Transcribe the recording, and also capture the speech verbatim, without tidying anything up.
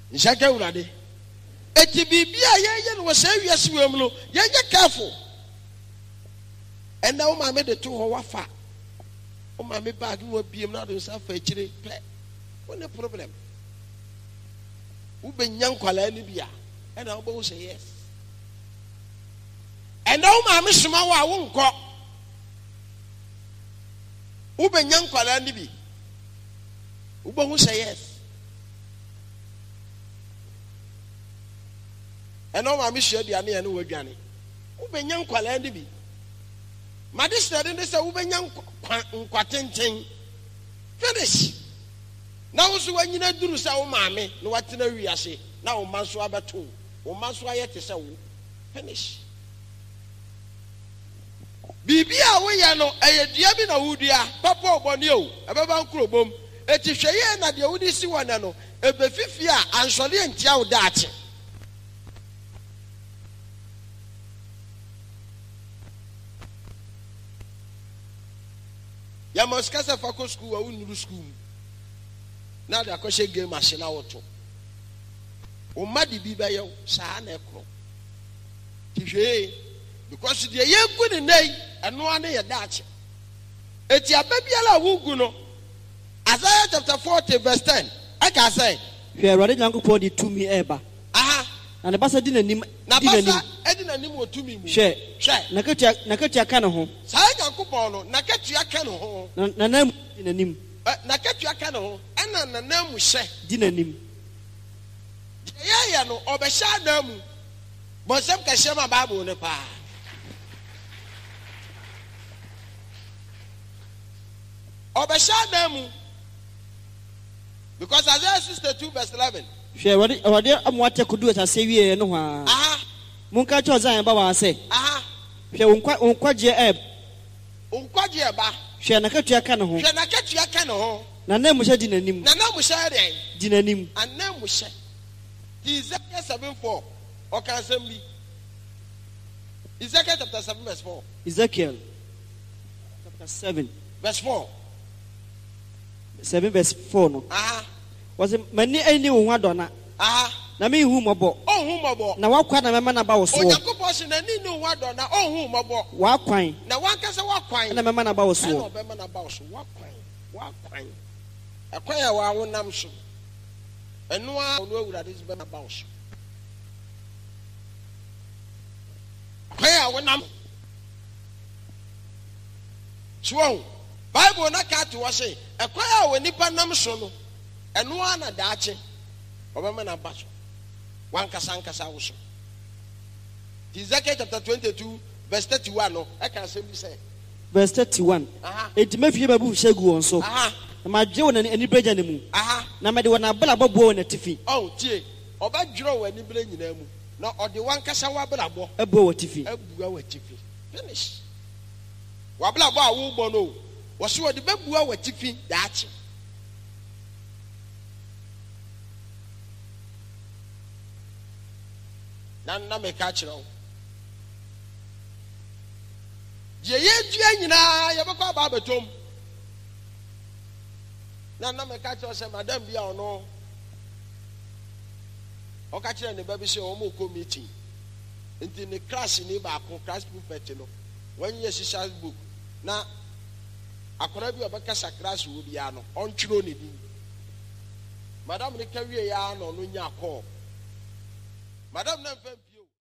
Njaka urade. Eti bibia ye ye no say wiase wem no, ye ye careful. And now my made the two wafa. O ma me bag no biem na do sa fa chire pe. What the problem? Ube nyam kwala ni bia. And now bo say yes. And now my me suma wa wo nko. Ube nyam kwala ni bi. Ube who say yes. And now my me share the ani anu wadwane. Ube nyam kwala ni bi. Madisha didn't say ube nyam kwatenten. Finish. Now so when you do say o maame no watena wiase na o manso abeto o manso ayete say wo finish bibia wo ya no eyedua bi na wudua papa oboni o ebeba nkrobom eti hweye na de wudi si wona no ebefifi a ansole ntia wo daache ya moskasa fako school wa unuru school. Now the question game machine auto. O madi biba yo sa na ekro. Tihwe because the ye good nay and no ane ya dache. Eti ababiala wugu no. Isaiah chapter forty verse ten. I can say. Hwe Awurade Nyankopɔn di tumi eba. Aha. Na ne basa di nanim di nanim. Edi nanim wo tumi mu. Hwe. Hwe. Na ketua na ketua ka ne ho. Sa Nyankopɔn no na ketua ka ne ho. Na na di nanim. Na ketua ka ne ho. Ena na na mu hye. Di nanim. Ya ya no obehya na mu. Bonsem ka hye ma Bible ne pa. Obehya na mu. Because Isaiah sixty-two verse eleven. Hwe Awurade Awurade amwate kodu asase wie no ha. Aha. Munka cho zan ba wa se. Aha. Hwe wonkwa wonkwaje e. Wonkwaje e ba. Hwe na ketua ka ne ho. Hwe na ketua ka ne ho. Na na mu hye di nanim. Na na mu hye den. Di nanim. Ana mu hye. Ezekiel seven four. O kan assembly. Ezekiel chapter seven verse four. Ezekiel chapter seven verse four. seven verse four no. Aha. Was mani ani wo adona. Aha. Na me hu mobo. Oh hu mobo. Na wakwa na mema na ba wo so. Onyankopon se na ni no hu adona oh hu mobo. Wakwan. Na wanka se wakwan. Na mema na ba wo so. Na obema na ba wo so wakwan. Wakwan. Akwan ya wa wonam so. Enu a onu awurade se be na ba wo so. Akwan ya wonam. So Bible na ka to say akwan ya woni pa nam so no. Enu a na daache. Obema na ba so. One kasa nkasa wo so. Ezekiel chapter twenty-two verse thirty-one no I can simply say verse thirty-one. Aha. Eti mafie babu shegu won so. Aha. Na madwe won ani breja ne mu. Aha. Na mede won abala bobo won atifi. Oh tie. Oba dwuro wani bre nyina mu. Na ode wan kasa wa bla bo. Ebo watifi. Ebua watifi. Finish. Wa bla bo a wo bo no. Wo so ode bebua watifi daache. Na na me ka kire o. Je ye dua nyina ye bekwa ba betom. Na na me ka kire o se madam bia ono. O ka kire ne ba bi se o mo ko meeting. Nti ne class ni ba ko class pulpit no. When you shisha book na akora bi obeka sa class wo bia no on twiro ne din. Madam ne ka wie ya no no nya call. Madam na mfa